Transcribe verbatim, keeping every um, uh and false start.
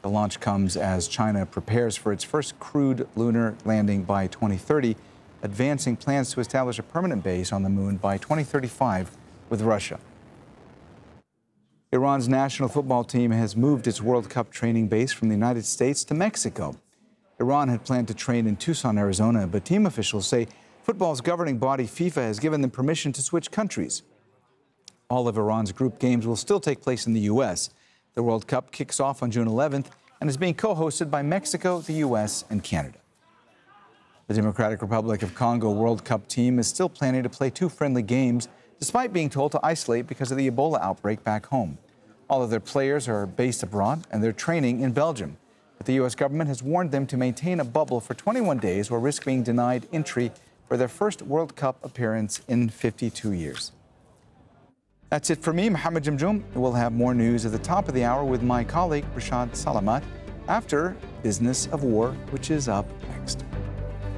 The launch comes as China prepares for its first crewed lunar landing by twenty thirty, advancing plans to establish a permanent base on the moon by twenty thirty-five with Russia. Iran's national football team has moved its World Cup training base from the United States to Mexico. Iran had planned to train in Tucson, Arizona, but team officials say football's governing body, FIFA, has given them permission to switch countries. All of Iran's group games will still take place in the U S The World Cup kicks off on June eleventh and is being co-hosted by Mexico, the U S, and Canada. The Democratic Republic of Congo World Cup team is still planning to play two friendly games, despite being told to isolate because of the Ebola outbreak back home. All of their players are based abroad, and they're training in Belgium. But the U S government has warned them to maintain a bubble for twenty-one days or risk being denied entry for their first World Cup appearance in fifty-two years. That's it for me, Mohammed Jamjoom. We'll have more news at the top of the hour with my colleague, Rashad Salamat, after Business of War, which is up next.